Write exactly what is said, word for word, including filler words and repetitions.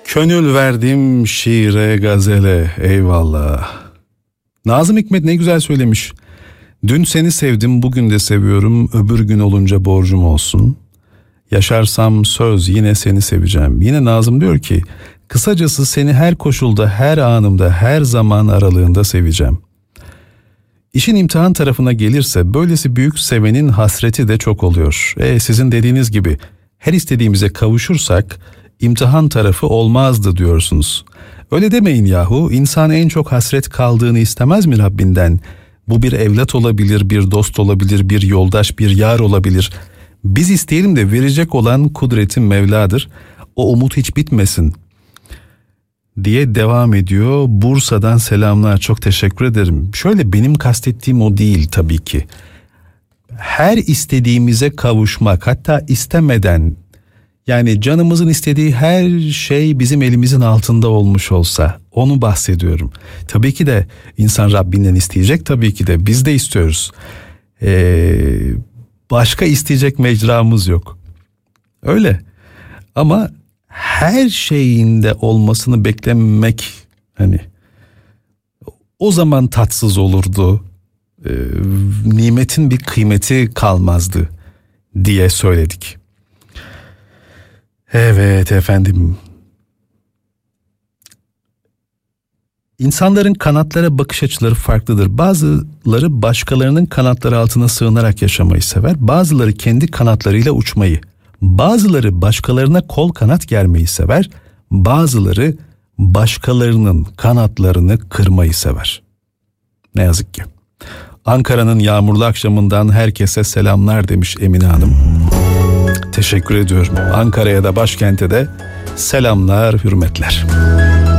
Gönül verdim şiire gazele, eyvallah. Nazım Hikmet ne güzel söylemiş. Dün seni sevdim, bugün de seviyorum, öbür gün olunca borcum olsun. Yaşarsam söz yine seni seveceğim. Yine Nazım diyor ki, kısacası seni her koşulda, her anımda, her zaman aralığında seveceğim. İşin imtihan tarafına gelirse böylesi büyük sevenin hasreti de çok oluyor. E sizin dediğiniz gibi her istediğimize kavuşursak imtihan tarafı olmazdı diyorsunuz. Öyle demeyin yahu, insan en çok hasret kaldığını istemez mi Rabbinden? Bu bir evlat olabilir, bir dost olabilir, bir yoldaş, bir yar olabilir. Biz isteyelim de verecek olan kudretin Mevla'dır. O umut hiç bitmesin diye devam ediyor. Bursa'dan selamlar, çok teşekkür ederim. Şöyle, benim kastettiğim o değil tabii ki. Her istediğimize kavuşmak, hatta istemeden, yani canımızın istediği her şey bizim elimizin altında olmuş olsa, onu bahsediyorum. Tabii ki de insan Rabbinden isteyecek, tabii ki de biz de istiyoruz. Ee, başka isteyecek mecramız yok. Öyle. Ama her şeyinde olmasını beklemek, hani o zaman tatsız olurdu. Ee, nimetin bir kıymeti kalmazdı diye söyledik. Evet efendim. İnsanların kanatlara bakış açıları farklıdır. Bazıları başkalarının kanatları altına sığınarak yaşamayı sever. Bazıları kendi kanatlarıyla uçmayı. Bazıları başkalarına kol kanat germeyi sever. Bazıları başkalarının kanatlarını kırmayı sever. Ne yazık ki. Ankara'nın yağmurlu akşamından herkese selamlar demiş Emine Hanım. Teşekkür ediyorum. Ankara'ya da, başkente de selamlar, hürmetler.